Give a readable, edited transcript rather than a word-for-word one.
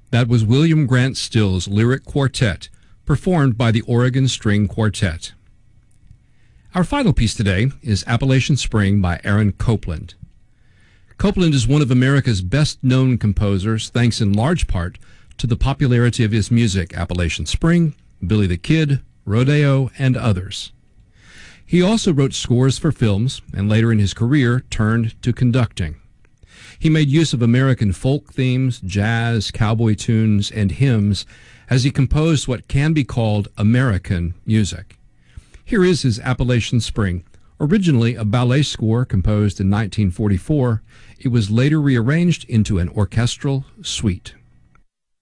That was William Grant Still's Lyric Quartet, performed by the Oregon String Quartet. Our final piece today is Appalachian Spring by Aaron Copland. Copland is one of America's best-known composers, thanks in large part to the popularity of his music, Appalachian Spring, Billy the Kid, Rodeo, and others. He also wrote scores for films, and later in his career turned to conducting. He made use of American folk themes, jazz, cowboy tunes, and hymns as he composed what can be called American music. Here is his Appalachian Spring, originally a ballet score composed in 1944. It was later rearranged into an orchestral suite.